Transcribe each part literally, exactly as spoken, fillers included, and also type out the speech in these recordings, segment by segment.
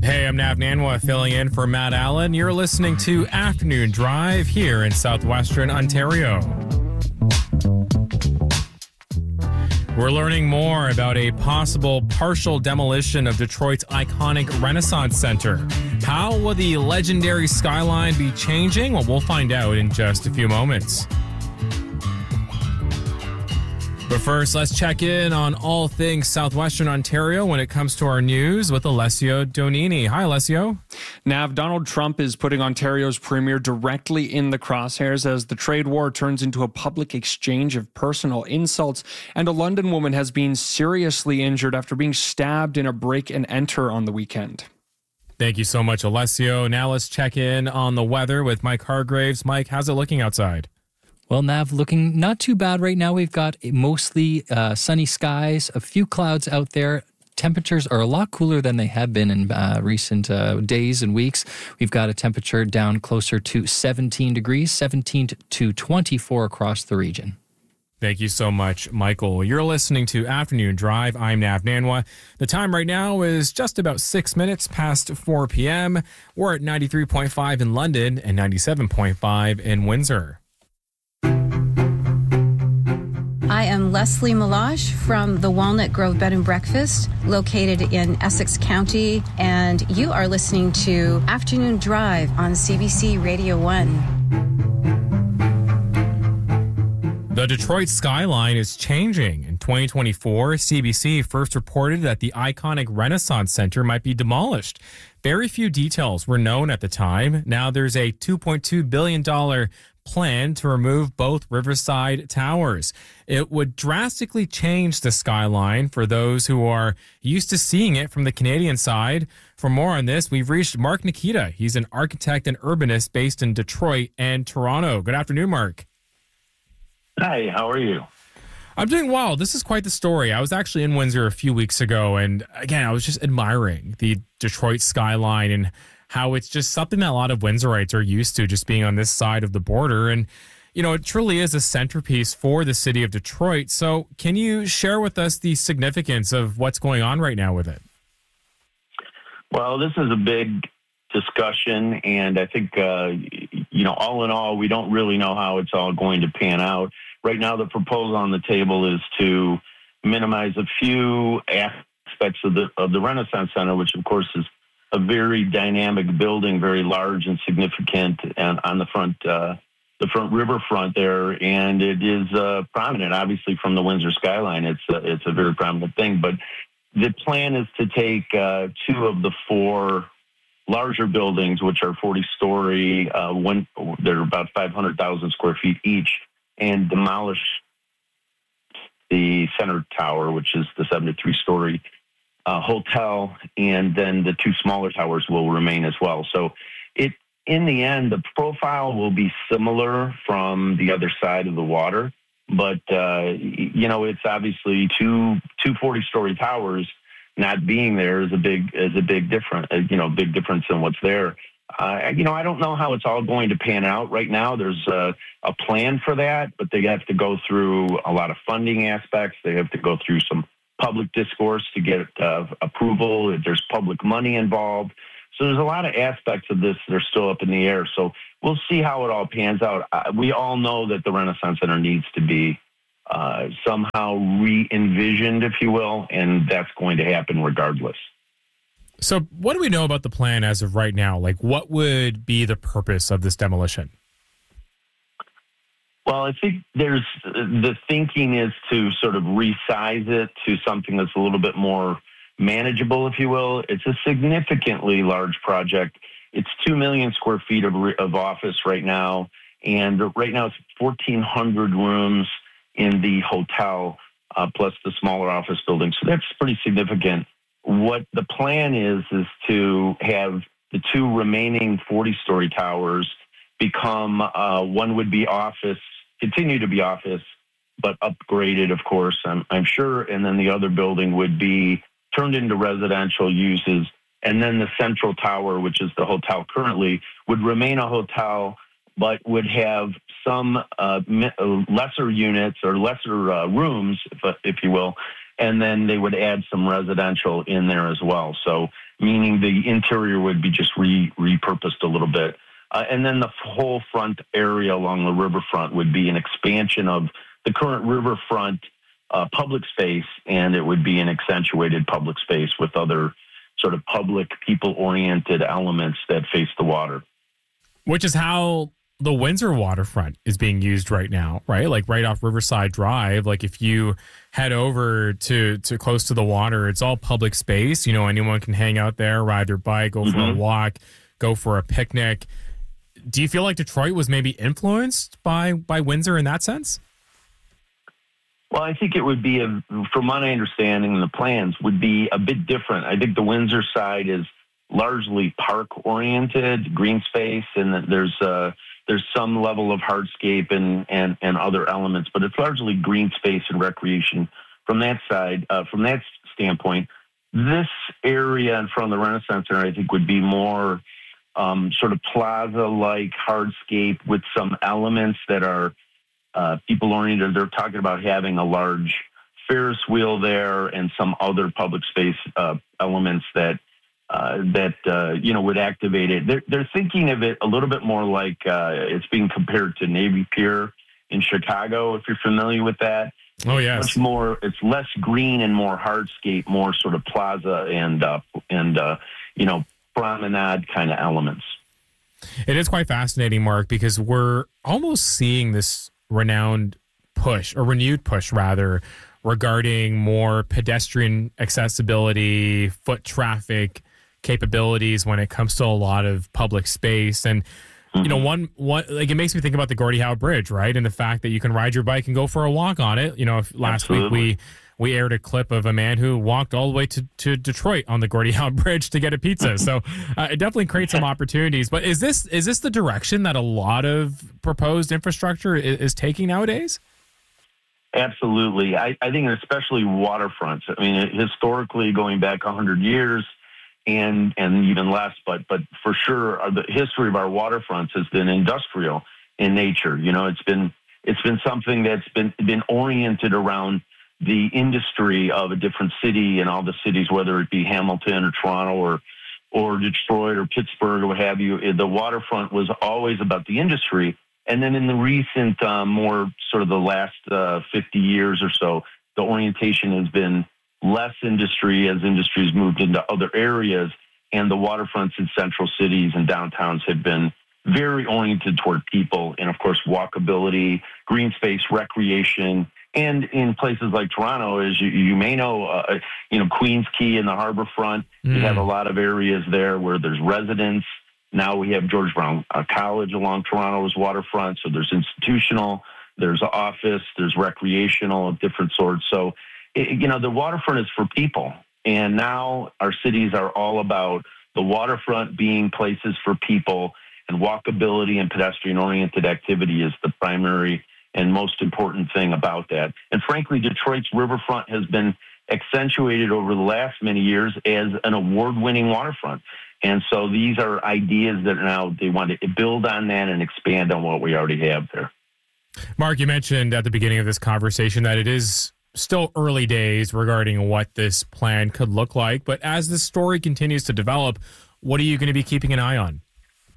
Hey, I'm Nav Nanwa filling in for Matt Allen. You're listening to Afternoon Drive here in southwestern Ontario. We're learning more about a possible partial demolition of Detroit's iconic Renaissance Center. How will the legendary skyline be changing? Well, we'll find out in just a few moments. But first, let's check in on all things southwestern Ontario when it comes to our news with Alessio Donini. Hi, Alessio. Nav, Donald Trump is putting Ontario's premier directly in the crosshairs as the trade war turns into a public exchange of personal insults, and a London woman has been seriously injured after being stabbed in a break and enter on the weekend. Thank you so much, Alessio. Now let's check in on the weather with Mike Hargraves. Mike, how's it looking outside? Well, Nav, looking not too bad right now. We've got mostly uh, sunny skies, a few clouds out there. Temperatures are a lot cooler than they have been in uh, recent uh, days and weeks. We've got a temperature down closer to seventeen degrees, seventeen to twenty-four across the region. Thank you so much, Michael. You're listening to Afternoon Drive. I'm Nav Nanwa. The time right now is just about six minutes past four p.m. We're at ninety-three point five in London and ninety-seven point five in Windsor. I am Leslie Malash from the Walnut Grove Bed and Breakfast, located in Essex County, and you are listening to Afternoon Drive on C B C Radio one. The Detroit skyline is changing. In twenty twenty-four, C B C first reported that the iconic Renaissance Center might be demolished. Very few details were known at the time. Now there's a two point two billion dollars plan to remove both Riverside Towers. It would drastically change the skyline for those who are used to seeing it from the Canadian side. For more on this, we've reached Mark Nikita. He's an architect and urbanist based in Detroit and Toronto. Good afternoon, Mark. Hi, how are you? I'm doing well. This is quite the story. I was actually in Windsor a few weeks ago, and again, I was just admiring the Detroit skyline and how it's just something that a lot of Windsorites are used to, just being on this side of the border. And, you know, it truly is a centerpiece for the city of Detroit. So can you share with us the significance of what's going on right now with it? Well, this is a big discussion, and I think, uh, you know, all in all, we don't really know how it's all going to pan out. Right now, the proposal on the table is to minimize a few aspects of the of the Renaissance Center, which, of course, is a very dynamic building, very large and significant, and on the front, uh, the front riverfront there, and it is uh, prominent, obviously, from the Windsor skyline. It's a, it's a very prominent thing. But the plan is to take uh, two of the four larger buildings, which are forty-story, uh, one they're about five hundred thousand square feet each, and demolish the center tower, which is the seventy-three-story Uh, hotel, and then the two smaller towers will remain as well. So it, in the end, the profile will be similar from the other side of the water, but, uh, you know, it's obviously two, two forty-story towers not being there is a big, is a big difference, you know, big difference in what's there. Uh, you know, I don't know how it's all going to pan out right now. There's a, a plan for that, but they have to go through a lot of funding aspects. They have to go through some public discourse to get uh, approval. There's public money involved. So there's a lot of aspects of this that are still up in the air. So we'll see how it all pans out. Uh, we all know that the Renaissance Center needs to be uh, somehow re-envisioned, if you will, and that's going to happen regardless. So what do we know about the plan as of right now? Like, what would be the purpose of this demolition? Well, I think there's the thinking is to sort of resize it to something that's a little bit more manageable, if you will. It's a significantly large project. It's two million square feet of, of office right now. And right now it's fourteen hundred rooms in the hotel, uh, plus the smaller office building. So that's pretty significant. What the plan is, is to have the two remaining forty-story towers become, uh, one would be office, continue to be office, but upgraded, of course, I'm, I'm sure. And then the other building would be turned into residential uses. And then the central tower, which is the hotel currently, would remain a hotel, but would have some uh, lesser units or lesser uh, rooms, if, uh, if you will, and then they would add some residential in there as well. So meaning the interior would be just re, repurposed a little bit. Uh, and then the whole front area along the riverfront would be an expansion of the current riverfront uh, public space, and it would be an accentuated public space with other sort of public, people-oriented elements that face the water. Which is how the Windsor waterfront is being used right now, right? Like right off Riverside Drive. Like if you head over to, to close to the water, it's all public space. You know, anyone can hang out there, ride their bike, go for Mm-hmm. a walk, go for a picnic. Do you feel like Detroit was maybe influenced by, by Windsor in that sense? Well, I think it would be, a, from my understanding, the plans would be a bit different. I think the Windsor side is largely park-oriented, green space, and that there's uh, there's some level of hardscape and, and, and other elements, but it's largely green space and recreation from that side. Uh, from that standpoint, this area in front of the Renaissance Center, I think, would be more um, sort of plaza-like hardscape with some elements that are uh, people-oriented. They're talking about having a large Ferris wheel there and some other public space uh, elements that Uh, that, uh, you know, would activate it. They're, they're thinking of it a little bit more like uh, it's being compared to Navy Pier in Chicago, if you're familiar with that. Oh, yes. Much more, it's less green and more hardscape, more sort of plaza and, uh, and uh, you know, promenade kind of elements. It is quite fascinating, Mark, because we're almost seeing this renowned push, or renewed push, rather, regarding more pedestrian accessibility, foot traffic capabilities when it comes to a lot of public space. And, mm-hmm. you know, one, one, like it makes me think about the Gordie Howe Bridge, right? And the fact that you can ride your bike and go for a walk on it. You know, if last Absolutely. week we, we aired a clip of a man who walked all the way to, to Detroit on the Gordie Howe Bridge to get a pizza. So uh, it definitely creates some opportunities. But is this, is this the direction that a lot of proposed infrastructure is, is taking nowadays? Absolutely. I, I think especially waterfronts. I mean, historically, going back one hundred years and and even less, but but for sure, the history of our waterfronts has been industrial in nature. You know, it's been it's been something that's been been oriented around the industry of a different city and all the cities, whether it be Hamilton or Toronto or or Detroit or Pittsburgh or what have you. The waterfront was always about the industry. And then in the recent, uh, more sort of the last uh, fifty years or so, the orientation has been less industry as industries moved into other areas. And the waterfronts in central cities and downtowns have been very oriented toward people and, of course, walkability, green space, recreation. And in places like Toronto, as you, you may know, uh, you know, Queens Quay and the harbor front, mm. you have a lot of areas there where there's residents. Now we have George Brown uh, College along Toronto's waterfront. So there's institutional, there's office, there's recreational of different sorts. So, it, you know, the waterfront is for people. And now our cities are all about the waterfront being places for people, and walkability and pedestrian-oriented activity is the primary and most important thing about that. And frankly, Detroit's riverfront has been accentuated over the last many years as an award-winning waterfront. And so these are ideas that now they want to build on that and expand on what we already have there. Mark, you mentioned at the beginning of this conversation that it is still early days regarding what this plan could look like. But as this story continues to develop, what are you going to be keeping an eye on?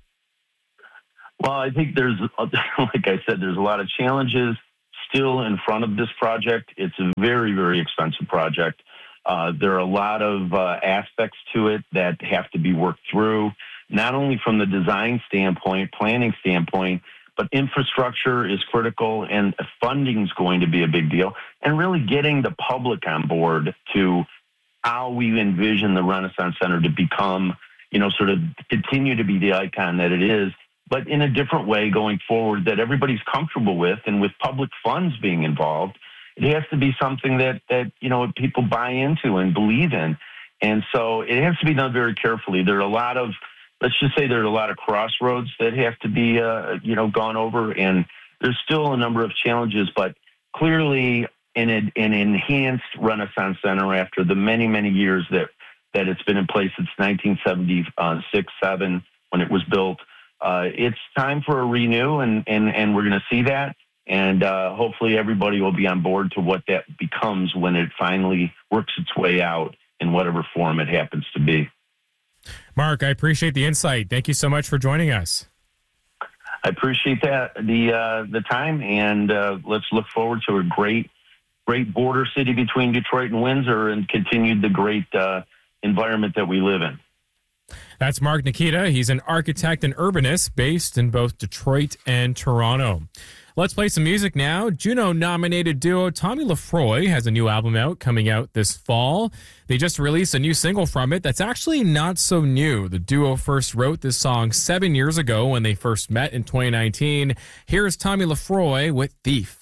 Well, I think there's, like I said, there's a lot of challenges still in front of this project. It's a very, very expensive project. Uh, there are a lot of uh, aspects to it that have to be worked through, not only from the design standpoint, planning standpoint, but infrastructure is critical and funding is going to be a big deal. And really getting the public on board to how we envision the Renaissance Center to become, you know, sort of continue to be the icon that it is, but in a different way going forward that everybody's comfortable with. And with public funds being involved, it has to be something that, that, you know, people buy into and believe in. And so it has to be done very carefully. There are a lot of, let's just say there are a lot of crossroads that have to be, uh, you know, gone over. And there's still a number of challenges, but clearly an, an enhanced Renaissance Center after the many, many years that, that it's been in place since nineteen seventy-six, seven, when it was built. Uh, it's time for a renew, and, and, and we're going to see that. And uh, hopefully everybody will be on board to what that becomes when it finally works its way out in whatever form it happens to be. Mark, I appreciate the insight. Thank you so much for joining us. I appreciate that, the uh, the time, and uh, let's look forward to a great, great border city between Detroit and Windsor, and continue the great uh, environment that we live in. That's Mark Nikita. He's an architect and urbanist based in both Detroit and Toronto. Let's play some music now. Juno-nominated duo Tommy Lefroy has a new album out coming out this fall. They just released a new single from it that's actually not so new. The duo first wrote this song seven years ago when they first met in twenty nineteen. Here's Tommy Lefroy with Thief.